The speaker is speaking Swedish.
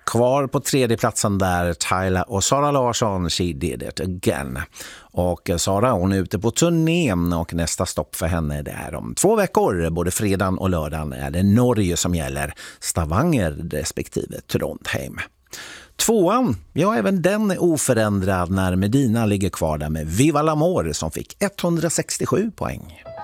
Kvar på tredje platsen där Tyla och Sara Larsson, She Did It Again. Och Sara, hon är ute på turnén och nästa stopp för henne det är om 2 veckor. Både fredagen och lördagen är det Norge som gäller, Stavanger respektive Trondheim. 2:an, ja även den är oförändrad när Medina ligger kvar där med Viva l'Amour som fick 167 poäng.